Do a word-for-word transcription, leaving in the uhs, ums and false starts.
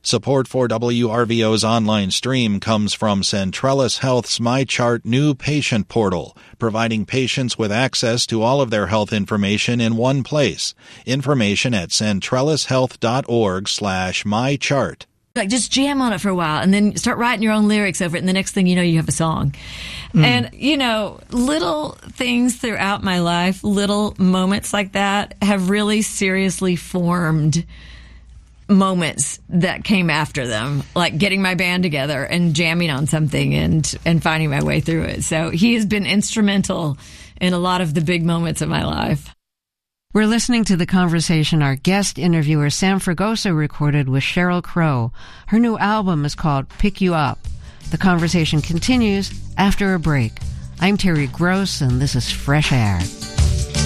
Support for W R V O's online stream comes from Centrellis Health's MyChart new patient portal, providing patients with access to all of their health information in one place. Information at centrellishealth.org slash mychart. Like, just jam on it for a while and then start writing your own lyrics over it, and the next thing you know, you have a song. Mm. And, you know, little things throughout my life, little moments like that have really seriously formed moments that came after them, like getting my band together and jamming on something and, and finding my way through it. So he has been instrumental in a lot of the big moments of my life. We're listening to the conversation our guest interviewer Sam Fragoso recorded with Sheryl Crow. Her new album is called Pick You Up. The conversation continues after a break. I'm Terry Gross, and this is Fresh Air.